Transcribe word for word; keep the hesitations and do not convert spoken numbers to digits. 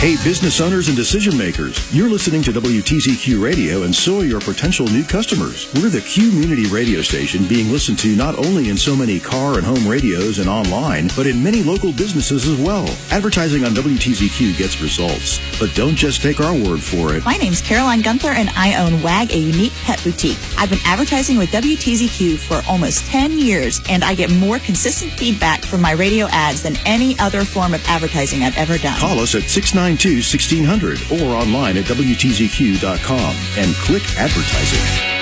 Hey, business owners and decision makers, you're listening to W T Z Q Radio, and so are your potential new customers. We're the community radio station being listened to not only in so many car and home radios and online, but in many local businesses as well. Advertising on W T Z Q gets results, but don't just take our word for it. My name's Caroline Gunther, and I own WAG, a unique pet boutique. I've been advertising with W T Z Q for almost ten years, and I get more consistent feedback from my radio ads than any other form of advertising I've ever done. Call us at six nine two, one six zero zero or online at W T Z Q dot com and click advertising.